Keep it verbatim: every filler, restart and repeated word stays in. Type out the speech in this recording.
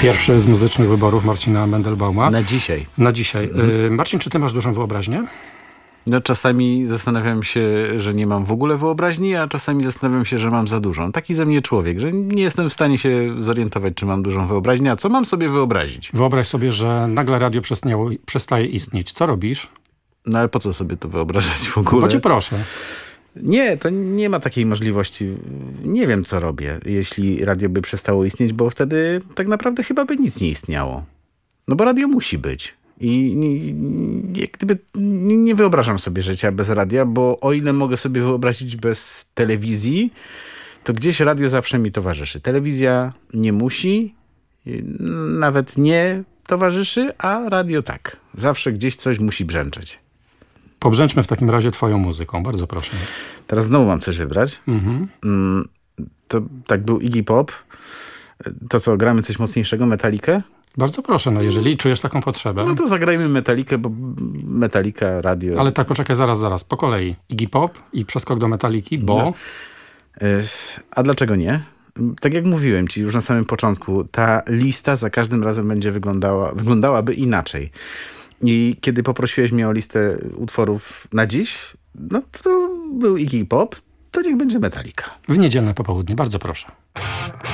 Pierwszy z muzycznych wyborów Marcina Mendelbauma. Na dzisiaj. Na dzisiaj. Mhm. Marcin, czy ty masz dużą wyobraźnię? No czasami zastanawiam się, że nie mam w ogóle wyobraźni, a czasami zastanawiam się, że mam za dużą. Taki ze mnie człowiek, że nie jestem w stanie się zorientować, czy mam dużą wyobraźnię, a co mam sobie wyobrazić? Wyobraź sobie, że nagle radio przestało, przestaje istnieć. Co robisz? No ale po co sobie to wyobrażać w ogóle? Bo cię proszę. Nie, to nie ma takiej możliwości. Nie wiem, co robię, jeśli radio by przestało istnieć, bo wtedy tak naprawdę chyba by nic nie istniało. No bo radio musi być. I nie, jak gdyby nie, nie wyobrażam sobie życia bez radia, bo o ile mogę sobie wyobrazić bez telewizji, to gdzieś radio zawsze mi towarzyszy. Telewizja nie musi, nawet nie towarzyszy, a radio tak. Zawsze gdzieś coś musi brzęczeć. Pobrzęczmy w takim razie twoją muzyką. Bardzo proszę. Teraz znowu mam coś wybrać. Mhm. To tak był Iggy Pop. To co, gramy coś mocniejszego? Metalikę? Bardzo proszę, no jeżeli czujesz taką potrzebę. No to zagrajmy Metalikę, bo Metalika, radio... Ale tak, poczekaj, zaraz, zaraz. Po kolei. Iggy Pop i przeskok do Metaliki, bo... No. A dlaczego nie? Tak jak mówiłem ci już na samym początku, ta lista za każdym razem będzie wyglądała, wyglądałaby inaczej. I kiedy poprosiłeś mnie o listę utworów na dziś, no to był Iggy Pop, to niech będzie Metalika. W niedzielne popołudnie, bardzo proszę.